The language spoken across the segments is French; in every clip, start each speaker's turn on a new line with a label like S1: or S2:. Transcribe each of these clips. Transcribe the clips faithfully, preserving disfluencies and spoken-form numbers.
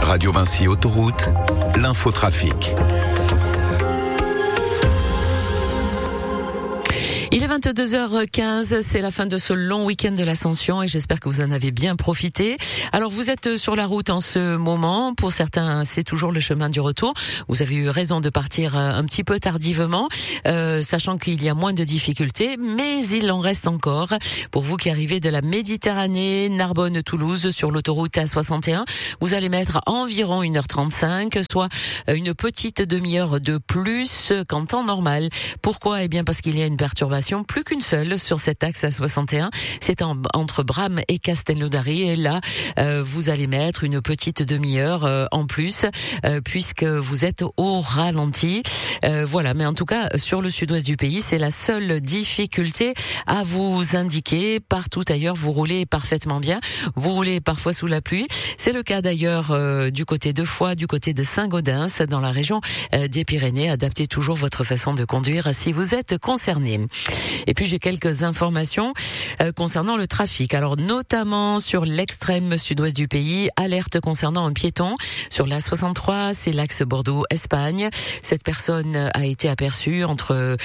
S1: Radio Vinci Autoroute, l'infotrafic.
S2: Il est vingt-deux heures quinze, c'est la fin de ce long week-end de l'Ascension et j'espère que vous en avez bien profité. Alors vous êtes sur la route en ce moment, pour certains c'est toujours le chemin du retour. Vous avez eu raison de partir un petit peu tardivement, euh, sachant qu'il y a moins de difficultés, mais il en reste encore. Pour vous qui arrivez de la Méditerranée, Narbonne-Toulouse sur l'autoroute A soixante et un, vous allez mettre environ une heure trente-cinq, soit une petite demi-heure de plus qu'en temps normal. Pourquoi ? Eh bien parce qu'il y a une perturbation, plus qu'une seule sur cet axe A soixante et un, c'est en, entre Bram et Castelnaudary, et là euh, vous allez mettre une petite demi-heure euh, en plus euh, puisque vous êtes au ralenti. Euh, voilà, mais en tout cas sur le sud-ouest du pays, c'est la seule difficulté à vous indiquer. Partout ailleurs, vous roulez parfaitement bien. Vous roulez parfois sous la pluie. C'est le cas d'ailleurs euh, du côté de Foix, du côté de Saint-Gaudens, dans la région euh, des Pyrénées. Adaptez toujours votre façon de conduire si vous êtes concerné. Et puis j'ai quelques informations euh, concernant le trafic. Alors notamment sur l'extrême sud-ouest du pays, alerte concernant un piéton sur l'A soixante-trois, c'est l'axe Bordeaux-Espagne. Cette personne a été aperçue entre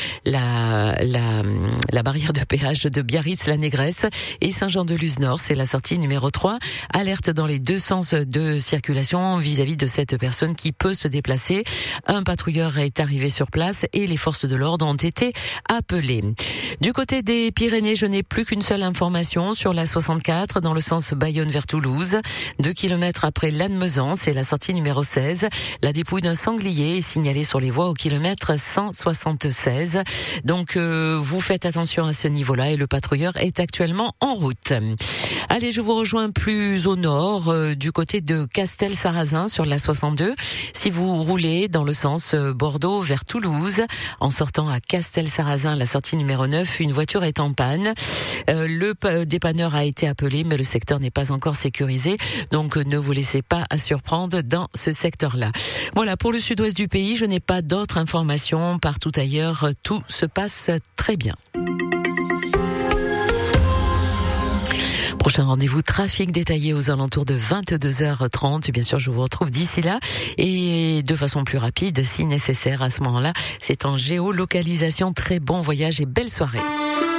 S2: la la, la barrière de péage de Biarritz-la-Négresse et Saint-Jean-de-Luz-Nord, c'est la sortie numéro trois. Alerte dans les deux sens de circulation vis-à-vis de cette personne qui peut se déplacer. Un patrouilleur est arrivé sur place et les forces de l'ordre ont été appelées. Du côté des Pyrénées, je n'ai plus qu'une seule information sur la soixante-quatre dans le sens Bayonne vers Toulouse. Deux kilomètres après Lannemezan, c'est la sortie numéro seize. La dépouille d'un sanglier est signalée sur les voies au kilomètre cent soixante-seize. Donc euh, vous faites attention à ce niveau-là et le patrouilleur est actuellement en route. Allez, je vous rejoins plus au nord, euh, du côté de Castel-Sarrazin sur la soixante-deux. Si vous roulez dans le sens Bordeaux vers Toulouse, en sortant à Castel-Sarrazin, la sortie numéro neuf, une voiture est en panne. Euh, le p- dépanneur a été appelé, mais le secteur n'est pas encore sécurisé, donc ne vous laissez pas à surprendre dans ce secteur-là. Voilà, pour le sud-ouest du pays, je n'ai pas d'autres informations. Partout ailleurs, tout se passe très bien. Prochain rendez-vous trafic détaillé aux alentours de vingt-deux heures trente. Bien sûr, je vous retrouve d'ici là et de façon plus rapide si nécessaire à ce moment-là. C'est en géolocalisation. Très bon voyage et belle soirée.